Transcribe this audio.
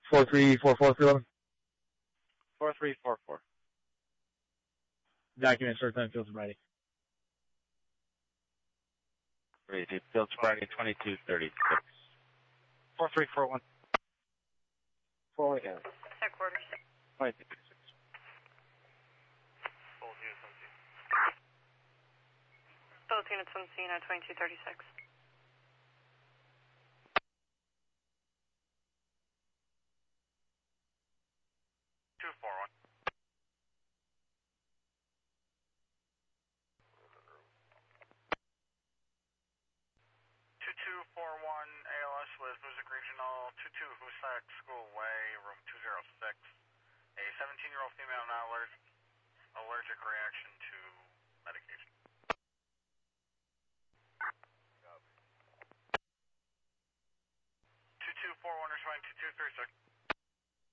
4344 Freeland. 4344. Document short time field sobriety. Ready, field sobriety 2236. 4341. 4 again. Headquarters. 2236. Both units on scene at 2236. 241. ALS with Music Regional 22 Hoosac School Way, room 206. A 17-year-old female not allergic reaction to medication. 2241 responding 2236.